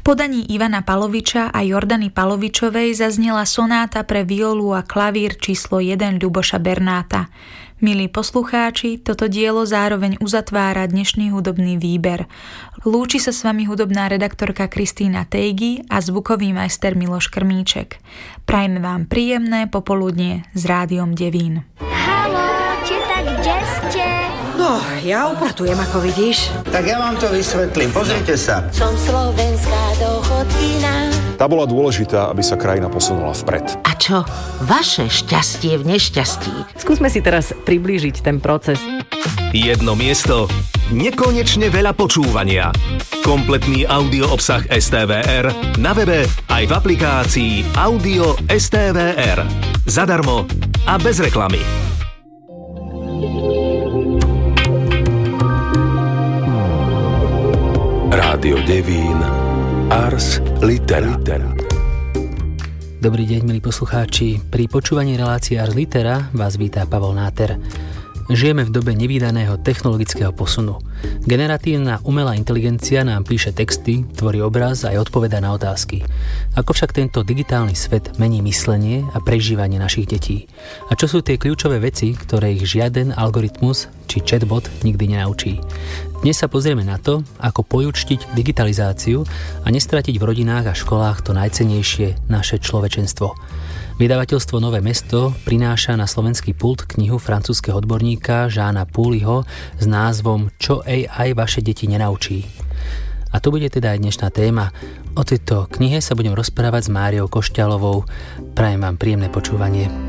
podaní Ivana Paloviča a Jordany Palovičovej zaznela sonáta pre violu a klavír číslo 1 Ľuboša Bernáta. Milí poslucháči, toto dielo zároveň uzatvára dnešný hudobný výber. Lúči sa s vami hudobná redaktorka Kristína Tejgy a zvukový majster Miloš Krmíček. Prajme vám príjemné popoludnie s Rádiom Devín. Haló, teta, kde ste? No, ja upratujem, ako vidíš. Tak ja vám to vysvetlím, pozrite sa. Som slovenská dochodkyna. Tá bola dôležitá, aby sa krajina posunula vpred. A čo? Vaše šťastie v nešťastí. Skúsme si teraz priblížiť ten proces. Jedno miesto, nekonečne veľa počúvania. Kompletný audio obsah STVR na webe aj v aplikácii Audio STVR. Zadarmo a bez reklamy. Rádio Devín, Ars Litera. Dobrý deň, milí poslucháči. Pri počúvaní relácie Ars Litera vás vítá Pavol Náter. Žijeme v dobe nevídaného technologického posunu. Generatívna umelá inteligencia nám píše texty, tvorí obraz a aj odpovedá na otázky. Ako však tento digitálny svet mení myslenie a prežívanie našich detí? A čo sú tie kľúčové veci, ktoré ich žiaden algoritmus či chatbot nikdy nenaučí? Dnes sa pozrieme na to, ako pojučtiť digitalizáciu a nestratiť v rodinách a školách to najcennejšie, naše človečenstvo. Vydavateľstvo Nové mesto prináša na slovenský pult knihu francúzskeho odborníka Jeana Pouliho s názvom Čo AI vaše deti nenaučí. A to bude teda aj dnešná téma. O tejto knihe sa budem rozprávať s Máriou Košťalovou. Prajem vám príjemné počúvanie.